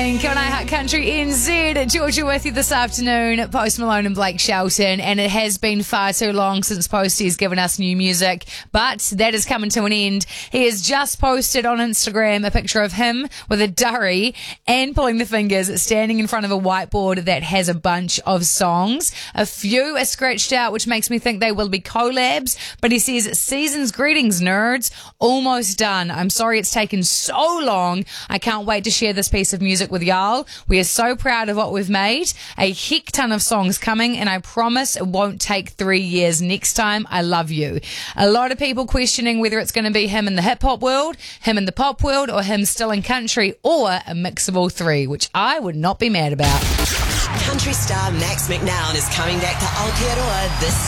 morning. Kia ora, Hot Country NZ. Georgia with you this afternoon. Post Malone and Blake Shelton. And it has been far too long since Posty has given us new music. But that is coming to an end. He has just posted on Instagram a picture of him with a durry and pulling the fingers, standing in front of a whiteboard that has a bunch of songs. A few are scratched out, which makes me think they will be collabs. But he says, season's greetings, nerds. Almost done. I'm sorry it's taken so long. I can't wait to share this piece of music with y'all. We are so proud of what we've made. A heck ton of songs coming, and I promise it won't take 3 years next time. I love you. A lot of people questioning whether it's going to be him in the hip-hop world, him in the pop world, or him still in country, or a mix of all three, which I would not be mad about. Country star Max McNown is coming back to Aotearoa this